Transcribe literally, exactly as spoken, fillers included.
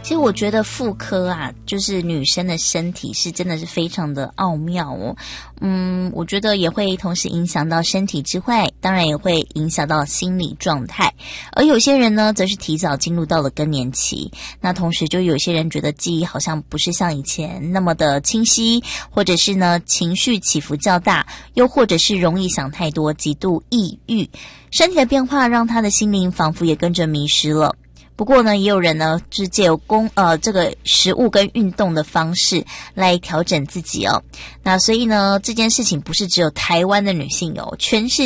其实我觉得妇科啊，就是女生的身体是真的是非常的奥妙哦。嗯，我觉得也会同时影响到身体之外，当然也会影响到心理状态。而有些人呢，则是提早进入到了更年期，那同时就有些人觉得记忆好像不是像以前那么的清晰，或者是呢情绪起伏较大，又或者是容易想太多，极度抑郁。身体的变化让他的心灵仿佛也跟着迷失了。不过呢，也有人呢，是借由工呃这个食物跟运动的方式来调整自己哦。那所以呢，这件事情不是只有台湾的女性有，全世